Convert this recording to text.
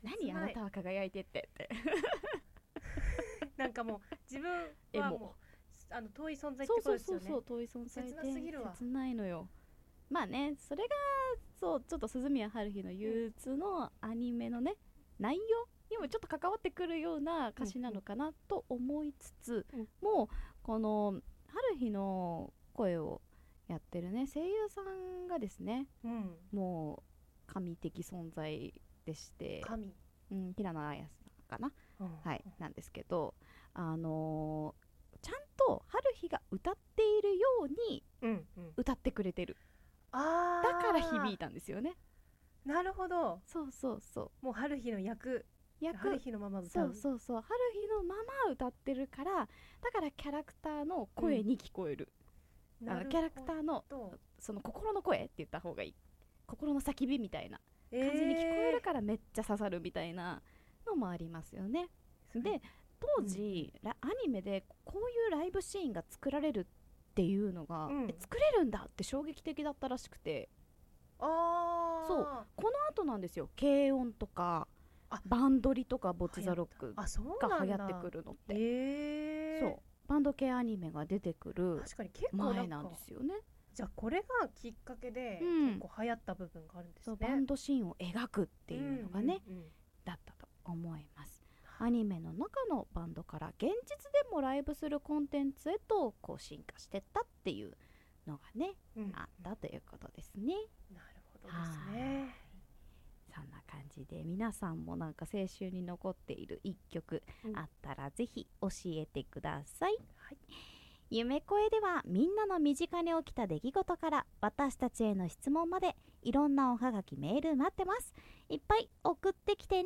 何あなたは輝いてってなんかもう自分はもう遠い存在ってそうことですよね。 そう遠い存在で切なすぎるわ。 切ないのよ。まあね、それがそうちょっと鈴宮春日の憂鬱のアニメのね、内容にもちょっと関わってくるような歌詞なのかなと思いつつ、もうこの春日の声をやってるね声優さんがですね、もう神的存在でして、平野綾さんかな、はいなんですけど、ちゃんと春日が歌っているように歌ってくれてる、だから響いたんですよね。 なるほど。 そうもう春日の役春日のまま歌う。 そう春日のまま歌ってるから、だからキャラクターの声に聞こえる、キャラクターのその心の声って言った方がいい、心の叫びみたいな感じに聞こえるからめっちゃ刺さるみたいなのもありますよね。で当時、アニメでこういうライブシーンが作られるっていうのが、作れるんだって衝撃的だったらしくて、そうこの後なんですよ、軽音とかバンドリとかボチザロックが流行ってくるのって。そうバンド系アニメが出てくる前なんですよね。 じゃあこれがきっかけで結構流行った部分があるんですね。 バンドシーンを描くっていうのがね、だったと思います。アニメの中のバンドから現実でもライブするコンテンツへとこう進化してったっていうのがね、あったということですね。 なるほどですね。 そんな感じで皆さんもなんか青春に残っている一曲あったらぜひ教えてください。夢声ではみんなの身近に起きた出来事から私たちへの質問までいろんなおはがきメール待ってます。いっぱい送ってきてね。